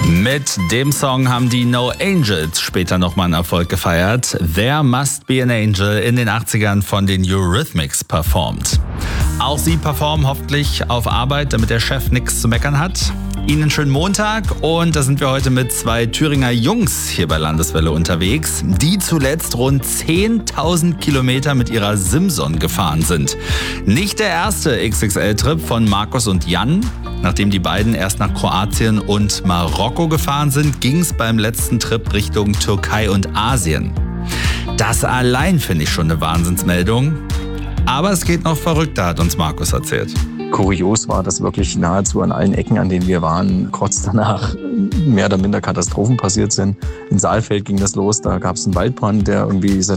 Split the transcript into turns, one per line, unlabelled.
Mit dem Song haben die No Angels später nochmal einen Erfolg gefeiert. There Must Be an Angel in den 80ern von den Eurythmics performt. Auch sie performen hoffentlich auf Arbeit, damit der Chef nichts zu meckern hat. Ihnen einen schönen Montag und da sind wir heute mit 2 Thüringer Jungs hier bei Landeswelle unterwegs, die zuletzt rund 10.000 Kilometer mit ihrer Simson gefahren sind. Nicht der erste XXL-Trip von Markus und Jan. Nachdem die beiden erst nach Kroatien und Marokko gefahren sind, ging es beim letzten Trip Richtung Türkei und Asien. Das allein finde ich schon eine Wahnsinnsmeldung. Aber es geht noch verrückter, hat uns Markus erzählt.
Kurios war, dass wirklich nahezu an allen Ecken, an denen wir waren, kurz danach mehr oder minder Katastrophen passiert sind. In Saalfeld ging das los, da gab es einen Waldbrand, der irgendwie